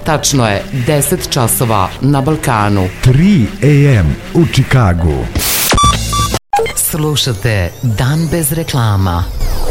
Tačno je 10 časova na Balkanu. 3 AM u Čikagu. Slušate Dan bez reklama.